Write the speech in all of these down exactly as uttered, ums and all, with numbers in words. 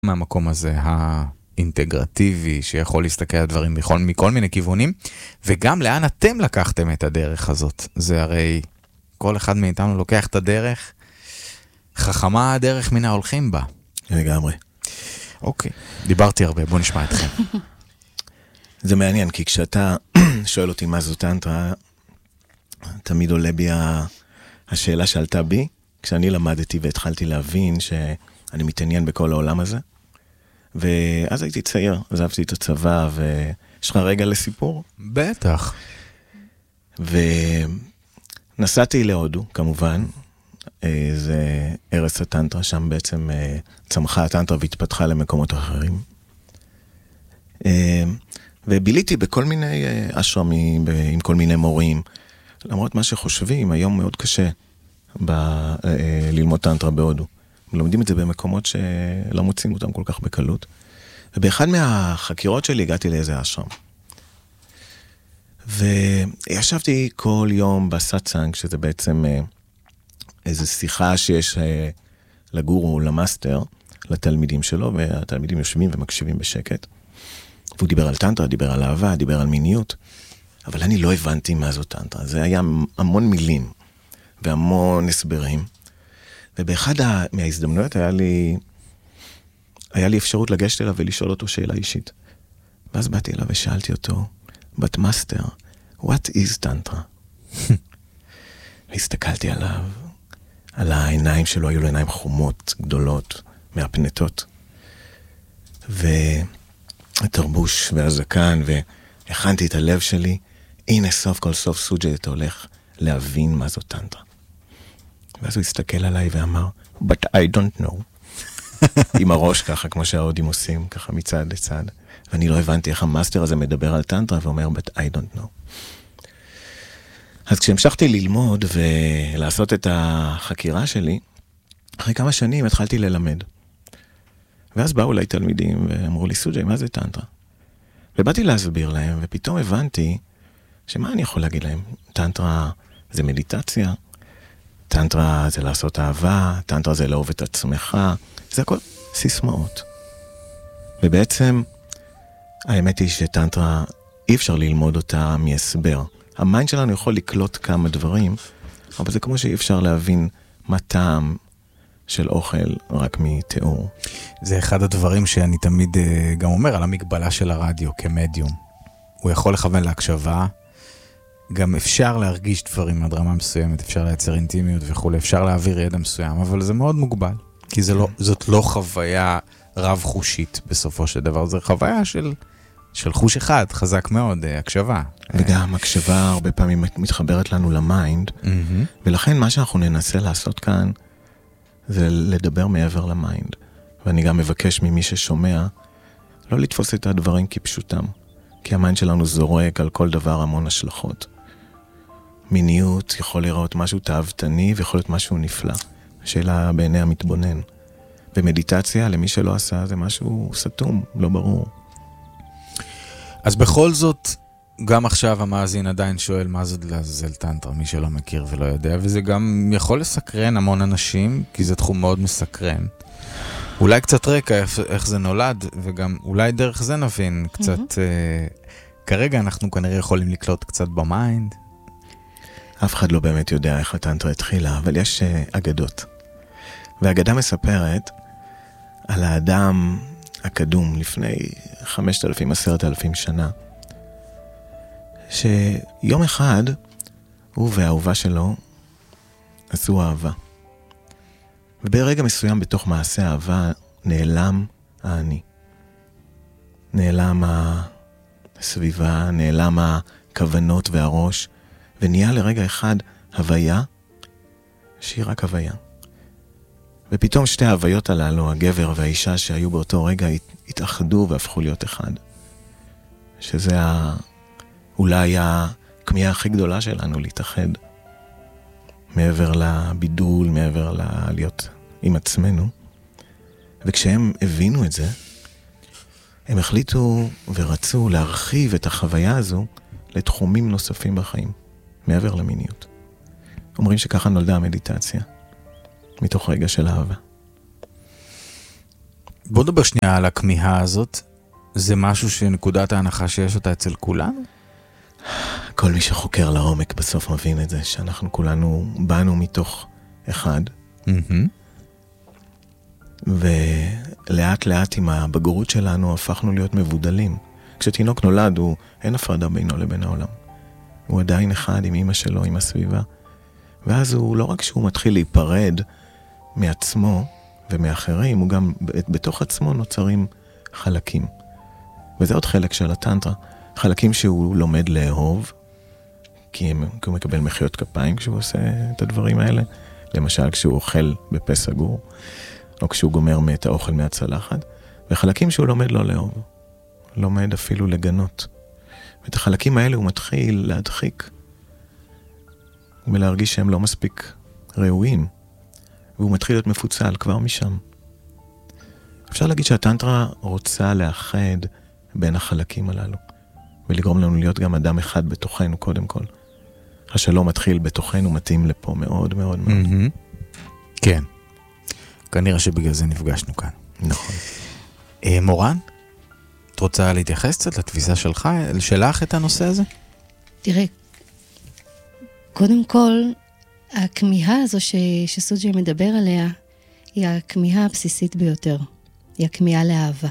מהמקום הזה האינטגרטיבי, שיכול להסתכל על דברים מכל, מכל מיני כיוונים, וגם לאן אתם לקחתם את הדרך הזאת. זה הרי כל אחד מאיתנו לוקח את הדרך, חכמה הדרך מן ההולכים בה. לגמרי. אוקיי, דיברתי הרבה, בוא נשמע אתכם. זה מעניין, כי כשאתה שואל אותי מה זו טנטרה, תמיד עולה בי השאלה שעלתה בי, כשאני למדתי והתחלתי להבין שאני מתעניין בכל העולם הזה, ואז הייתי צעיר, עזבתי את הצבא, ויש לך רגע לסיפור? בטח. ונסעתי להודו, כמובן, זה ארץ הטנטרה, שם בעצם צמחה הטנטרה והתפתחה למקומות אחרים. וביליתי בכל מיני אשרמים, עם כל מיני מורים, למרות מה שחושבים, היום מאוד קשה ב- ללמוד טנטרה בהודו. לומדים את זה במקומות שלא מוצאים אותם כל כך בקלות. ובאחד מהחקירות שלי הגעתי לאיזה אשרם. וישבתי כל יום בסאצ'אנג, שזה בעצם איזו שיחה שיש לגורו, למאסטר, לתלמידים שלו, והתלמידים יושבים ומקשיבים בשקט. והוא דיבר על טנטרה, דיבר על אהבה, דיבר על מיניות, אבל אני לא הבנתי מה זו טנטרה. זה היה המון מילים והמון הסברים. ובאחד מההזדמנויות היה לי, היה לי אפשרות לגשת אליו ולשאול אותו שאלה אישית. ואז באתי אליו ושאלתי אותו, but master, what is tantra? והסתכלתי עליו, על העיניים שלו, היו לו עיניים חומות, גדולות, מהפנטות. והתרבוש והזקן, והכנתי את הלב שלי, הנה סוף כל סוף סוג'ה, אתה הולך להבין מה זו טנטרה. ואז הוא הסתכל עליי ואמר, but I don't know. עם הראש ככה, כמו שההודים עושים, ככה מצד לצד. ואני לא הבנתי איך המאסטר הזה מדבר על טנטרה, ואומר, but I don't know. אז כשהמשכתי ללמוד ולעשות את החקירה שלי, אחרי כמה שנים התחלתי ללמד. ואז באו אליי תלמידים ואמרו לי, סוג'י, מה זה טנטרה? ובאתי להסביר להם, ופתאום הבנתי שמה אני יכול להגיד להם? טנטרה זה מדיטציה, טנטרה זה לעשות אהבה, טנטרה זה לאהוב את עצמך, זה הכל סיסמאות. ובעצם, האמת היא שטנטרה אי אפשר ללמוד אותה מהסבר. המיינד שלנו יכול לקלוט כמה דברים, אבל זה כמו שאי אפשר להבין מה טעם של אוכל רק מתיאור. זה אחד הדברים שאני תמיד גם אומר על המגבלה של הרדיו כמדיום. הוא יכול לכוון להקשבה, גם אפשר להרגיש דברים עד רמה מסוימת, אפשר לייצר אינטימיות וכו', אפשר להעביר ידע מסוים, אבל זה מאוד מוגבל, כי זה לא, זאת לא חוויה רב חושית בסופו של דבר, זה חוויה של, של חוש אחד, חזק מאוד, הקשבה. וגם הקשבה הרבה פעמים מתחברת לנו למיינד, ולכן מה שאנחנו ננסה לעשות כאן, זה לדבר מעבר למיינד. ואני גם מבקש ממי ששומע, לא לתפוס את הדברים כפשוטם, כי המיינד שלנו זורק על כל דבר המון השלכות. מיניות יכול לראות משהו תאוותני ויכול להיות משהו נפלא. שאלה בעיני המתבונן. ומדיטציה, למי שלא עשה, זה משהו סתום, לא ברור. אז בכל זאת, גם עכשיו המאזין עדיין שואל מה זאת לעזאזל טנטרה, מי שלא מכיר ולא יודע, וזה גם יכול לסקרן המון אנשים, כי זה תחום מאוד מסקרן. אולי קצת רקע איך זה נולד, וגם אולי דרך זה נבין קצת, uh, כרגע אנחנו כנראה יכולים לקלוט קצת במיינד. אף אחד לא באמת יודע איך הטנטרה התחילה, אבל יש uh, אגדות. והאגדה מספרת על האדם הקדום לפני חמשת אלפים, עשרת אלפים שנה, שיום אחד הוא והאהובה שלו עשו אהבה. וברגע מסוים בתוך מעשה אהבה נעלם האני. נעלם הסביבה, נעלם הכוונות והראש, ונהיה לרגע אחד הוויה שהיא רק הוויה. ופתאום שתי ההוויות הללו, הגבר והאישה שהיו באותו רגע, התאחדו והפכו להיות אחד. שזה ה... אולי הכמיהה הכי גדולה שלנו להתאחד. מעבר לבידול, מעבר להיות עם עצמנו. וכשהם הבינו את זה, הם החליטו ורצו להרחיב את החוויה הזו לתחומים נוספים בחיים, מעבר למיניות. אומרים שככה נולדה המדיטציה, מתוך רגע של אהבה. בוא נדבר שנייה על הכמיהה הזאת. זה משהו שנקודת ההנחה שיש אותה אצל כולנו? כל מי שחוקר לעומק בסוף מבין את זה, שאנחנו כולנו באנו מתוך אחד. ולאט לאט עם הבגרות שלנו הפכנו להיות מבודלים. כשתינוק נולד, הוא, אין הפרדה בינו לבין העולם. הוא עדיין אחד עם אמא שלו, עם הסביבה. ואז הוא, לא רק שהוא מתחיל להיפרד מעצמו ומאחרים, הוא גם בתוך עצמו נוצרים חלקים. וזה עוד חלק של הטנטרה. חלקים שהוא לומד לאהוב, כי, הם, כי הוא מקבל מחיאות כפיים כשהוא עושה את הדברים האלה. למשל, כשהוא אוכל בפה סגור, או כשהוא גומר את האוכל מהצלחת. וחלקים שהוא לומד לא לאהוב. לומד אפילו לגנות. ואת החלקים האלה הוא מתחיל להדחיק. ולהרגיש שהם לא מספיק ראויים. והוא מתחיל להיות מפוצל כבר משם. אפשר להגיד שהטנטרה רוצה לאחד בין החלקים הללו. ולגרום לנו להיות גם אדם אחד בתוכנו קודם כל. השלום מתחיל בתוכנו, מתאים לפה מאוד מאוד מאוד. כן. כנראה שבגלל זה נפגשנו כאן. נכון. מורן, את רוצה להתייחס קצת לתפיסה שלך, שלך את הנושא הזה? תראה, קודם כל, הכמיהה הזו ש... שסוג'י מדבר עליה, היא הכמיהה הבסיסית ביותר. היא הכמיהה לאהבה.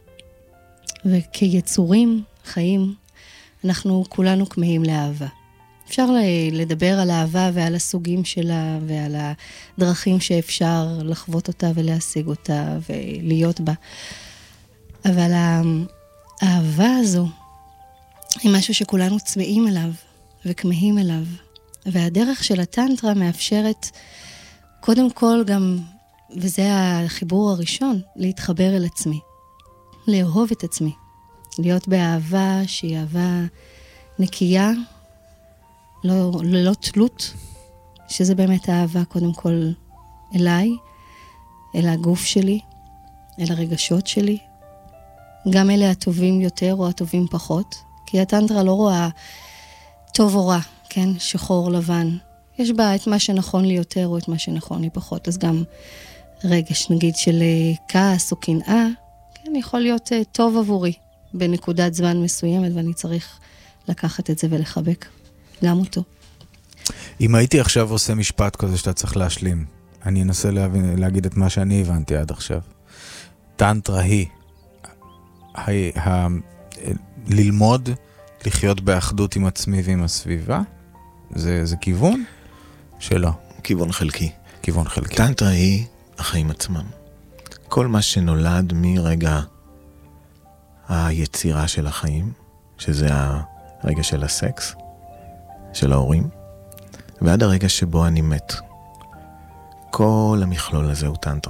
וכיצורים חיים, אנחנו כולנו כמהים לאהבה. אפשר לדבר על אהבה ועל הסוגים שלה ועל הדרכים שאפשר לחוות אותה ולהשיג אותה ולהיות בה. אבל האהבה הזו היא משהו שכולנו צמאים אליו וכמהים אליו. והדרך של הטנטרה מאפשרת קודם כל גם, וזה החיבור הראשון, להתחבר אל עצמי. לאהוב את עצמי. להיות באהבה שהיא אהבה נקייה, לא, ללא תלות, שזה באמת האהבה קודם כל אליי, אל הגוף שלי, אל הרגשות שלי. גם אלה הטובים יותר או הטובים פחות, כי הטנטרה לא רואה טוב או רע, כן? שחור לבן. יש בה את מה שנכון לי יותר או את מה שנכון לי פחות. אז גם רגש, נגיד, של כעס או קנאה, כן, יכול להיות טוב עבורי בנקודת זמן מסוימת, ואני צריך לקחת את זה ולחבק גם אותו. אם הייתי עכשיו עושה משפט כזה שאתה צריך להשלים, אני אנסה להבין, להגיד את מה שאני הבנתי עד עכשיו. טנטרה היא, היא ה, ללמוד לחיות באחדות עם עצמי ועם הסביבה, זה, זה כיוון שלא. כיוון חלקי. כיוון חלקי. טנטרה היא החיים עצמם. כל מה שנולד מרגע היצירה של החיים, שזה הרגע של הסקס, של ההורים, ועד הרגע שבו אני מת. כל המכלול הזה הוא טנטרה.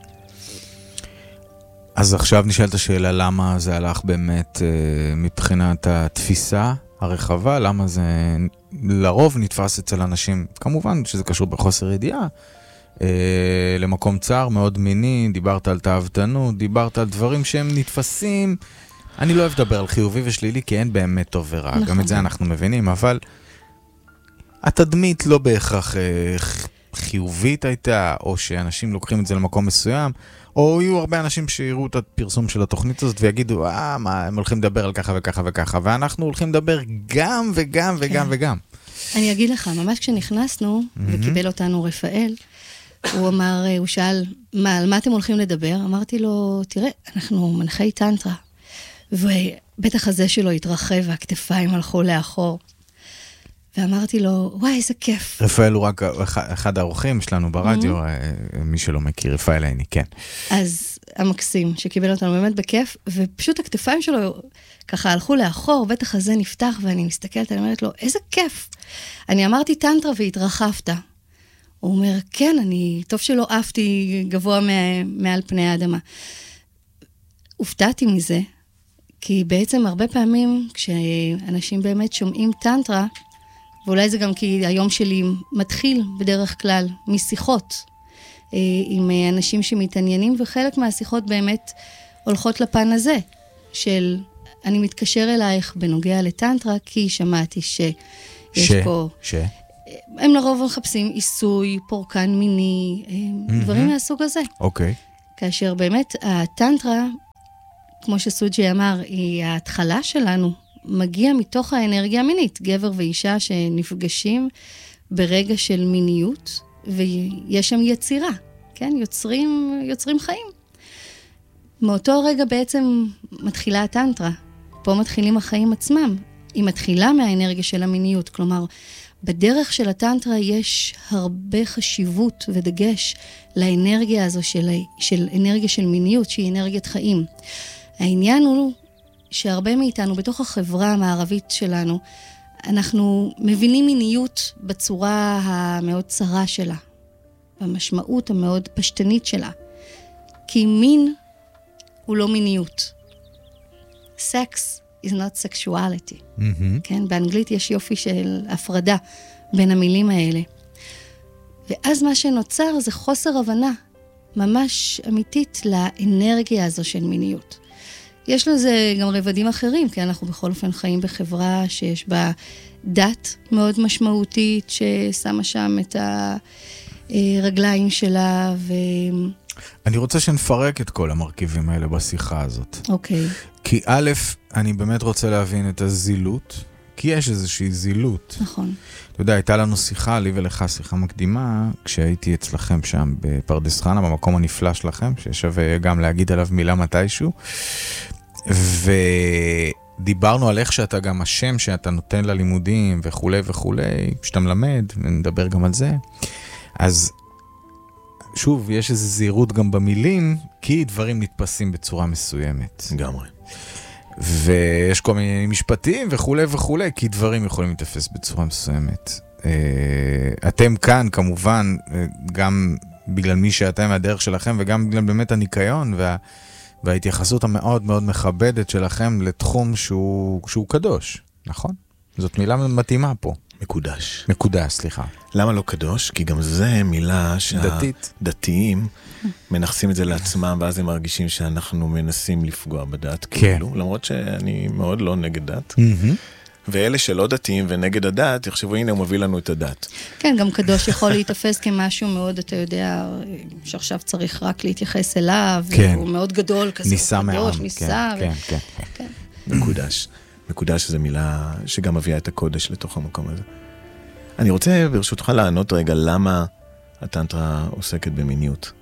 אז עכשיו נשאלת השאלה למה זה הלך באמת מבחינת התפיסה הרחבה, למה זה לרוב נתפס אצל אנשים, כמובן שזה קשור בחוסר ידיעה, למקום צער מאוד מיני, דיברת על תאוותנות, דיברת על דברים שהם נתפסים, אני לא אוהב לדבר על חיובי ושלילי, כי אין באמת טוב ורע, נכון. גם את זה אנחנו מבינים, אבל התדמית לא בהכרח חיובית הייתה, או שאנשים לוקחים את זה למקום מסוים, או יהיו הרבה אנשים שיראו את הפרסום של התוכנית הזאת ויגידו, אה, מה, הם הולכים לדבר על ככה וככה וככה, ואנחנו הולכים לדבר גם וגם וגם וגם. אני אגיד לך, ממש כשנכנסנו, וקיבל אותנו רפאל, הוא אמר, הוא שאל, מה, על מה אתם הולכים לדבר? אמרתי לו, תראה, אנחנו מנחי טנטרה, ובטח הזה שלו התרחב, והכתפיים הלכו לאחור. ואמרתי לו, וואי, איזה כיף. רפאל הוא רק אחד האורחים שלנו ברדיו, מי שלא מכיר, רפאל איני, כן. אז המקסים, שקיבל אותנו באמת בכיף, ופשוט הכתפיים שלו ככה הלכו לאחור, בטח הזה נפתח, ואני מסתכלת, אני אומרת לו, איזה כיף. אני אמרתי טנטרה והתרחבת. הוא אומר, כן, אני, טוב שלא עפתי גבוה מעל פני האדמה. הופתעתי מזה, כי בעצם הרבה פעמים, כשאנשים באמת שומעים טנטרה, ואולי זה גם כי היום שלי מתחיל בדרך כלל משיחות עם אנשים שמתעניינים, וחלק מהשיחות באמת הולכות לפן הזה, של אני מתקשר אלייך בנוגע לטנטרה, כי שמעתי שיש ש, פה... ש? הם לרוב מחפשים עיסוי, פורקן מיני, mm-hmm. דברים מהסוג הזה. אוקיי. כאשר באמת הטנטרה, כמו שסוג'י אמר, היא ההתחלה שלנו, מגיע מתוך האנרגיה המינית, גבר ואישה שנפגשים ברגע של מיניות, ויש שם יצירה, כן? יוצרים, יוצרים חיים. מאותו רגע בעצם מתחילה הטנטרה. פה מתחילים החיים עצמם. היא מתחילה מהאנרגיה של המיניות, כלומר, בדרך של הטנטרה יש הרבה חשיבות ודגש לאנרגיה הזו של, של אנרגיה של מיניות, שהיא אנרגיית חיים. העניין הוא שהרבה מאיתנו, בתוך החברה המערבית שלנו, אנחנו מבינים מיניות בצורה המאוד צרה שלה, במשמעות המאוד פשטנית שלה. כי מין הוא לא מיניות. Sex is not sexuality. Mm-hmm. כן? באנגלית יש יופי של הפרדה בין המילים האלה. ואז מה שנוצר זה חוסר הבנה ממש אמיתית לאנרגיה הזו של מיניות. יש לזה גם רבדים אחרים, כי אנחנו בכל אופן חיים בחברה שיש בה דת מאוד משמעותית, ששמה שם את הרגליים שלה. ו... אני רוצה שנפרק את כל המרכיבים האלה בשיחה הזאת. אוקיי. כי א', אני באמת רוצה להבין את הזילות, כי יש איזושהי זילות. נכון. אתה יודע, הייתה לנו שיחה, לי ולך שיחה מקדימה, כשהייתי אצלכם שם בפרדס חנה, במקום הנפלא שלכם, ששווה גם להגיד עליו מילה מתישהו, ודיברנו על איך שאתה גם השם שאתה נותן ללימודים וכו' וכו', שאתה מלמד, ונדבר גם על זה. אז שוב, יש איזו זהירות גם במילים, כי דברים נתפסים בצורה מסוימת. גמרי. ויש כל מיני משפטים וכו' וכו', כי דברים יכולים להתפס בצורה מסוימת. אתם כאן, כמובן, גם בגלל מי שאתם והדרך שלכם, וגם בגלל באמת הניקיון וה, וההתייחסות המאוד מאוד מכבדת שלכם לתחום שהוא, שהוא קדוש, נכון? זאת מילה מתאימה פה. מקודש. מקודש, סליחה. למה לא קדוש? כי גם זה מילה דתית. שהדתיים מנחסים את זה לעצמם, ואז הם מרגישים שאנחנו מנסים לפגוע בדת, כן. כאילו, למרות שאני מאוד לא נגד דת. ואלה שלא דתיים ונגד הדת, יחשבו, הנה הוא מביא לנו את הדת. כן, גם קדוש יכול להתאפס כמשהו מאוד, אתה יודע, שעכשיו צריך רק להתייחס אליו, כן. והוא מאוד גדול כזה. ניסה מעם. ניסה. כן, כן, כן. כן. מקודש. מקודש זה מילה שגם מביאה את הקודש לתוך המקום הזה. אני רוצה ברשותך לענות רגע למה הטנטרה עוסקת במיניות.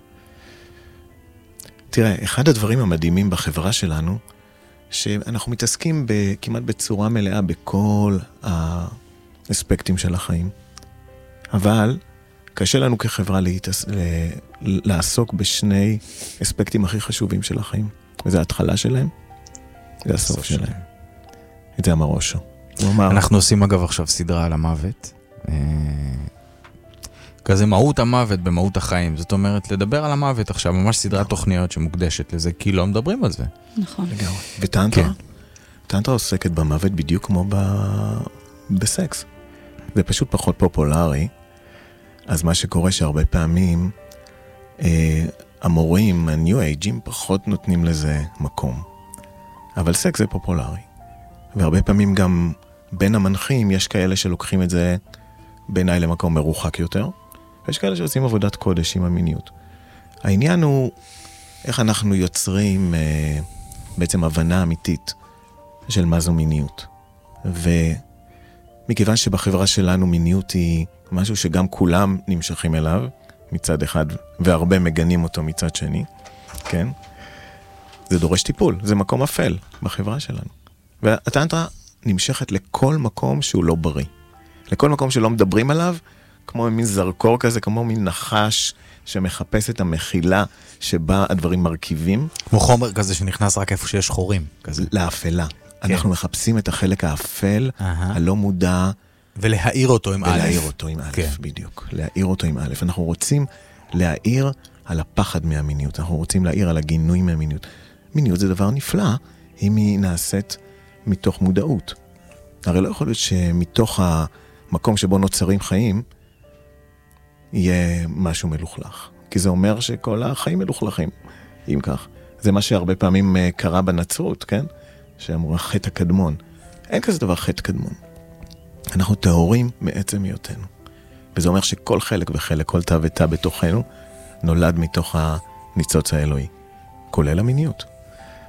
תראה, אחד הדברים המדהימים בחברה שלנו, שאנחנו מתעסקים כמעט בצורה מלאה בכל האספקטים של החיים. אבל קשה לנו כחברה להתעס... לעסוק בשני אספקטים הכי חשובים של החיים. וזה ההתחלה שלהם, זה הסוף שלהם. את זה אמר אושו. אנחנו עושים אגב עכשיו סדרה על המוות. כזה מהות המוות במהות החיים. זאת אומרת, לדבר על המוות עכשיו, ממש סדרת תוכניות שמוקדשת לזה, כי לא מדברים על זה. נכון. לגמרי. וטנטרה? טנטרה עוסקת במוות בדיוק כמו בסקס. זה פשוט פחות פופולרי. אז מה שקורה שהרבה פעמים, המורים, הניו אייג'ים, פחות נותנים לזה מקום. אבל סקס זה פופולרי. והרבה פעמים גם בין המנחים יש כאלה שלוקחים את זה בעיניי למקום מרוחק יותר, ויש כאלה שעושים עבודת קודש עם המיניות. העניין הוא איך אנחנו יוצרים אה, בעצם הבנה אמיתית של מה זו מיניות. ומכיוון שבחברה שלנו מיניות היא משהו שגם כולם נמשכים אליו מצד אחד, והרבה מגנים אותו מצד שני, כן? זה דורש טיפול, זה מקום אפל בחברה שלנו. והטנטרה נמשכת לכל מקום שהוא לא בריא. לכל מקום שלא מדברים עליו, כמו מין זרקור כזה, כמו מין נחש שמחפש את המחילה שבה הדברים מרכיבים. כמו חומר כזה שנכנס רק איפה שיש חורים. כזה. לאפלה. כן. אנחנו מחפשים את החלק האפל, uh-huh. הלא מודע. ולהאיר אותו עם א'. ולהאיר אותו עם א', כן. בדיוק. להאיר אותו עם א'. אנחנו רוצים להאיר על הפחד מהמיניות. אנחנו רוצים להאיר על הגינוי מהמיניות. מיניות זה דבר נפלא, אם היא נעשית מתוך מודעות. הרי לא יכול להיות שמתוך המקום שבו נוצרים חיים, יהיה משהו מלוכלך. כי זה אומר שכל החיים מלוכלכים, אם כך. זה מה שהרבה פעמים קרה בנצרות, כן? שאמרו, חטא הקדמון. אין כזה דבר חטא קדמון. אנחנו טהורים מעצם היותנו. וזה אומר שכל חלק וחלק, כל תא ותא בתוכנו, נולד מתוך ניצוץ האלוהי, כולל המיניות.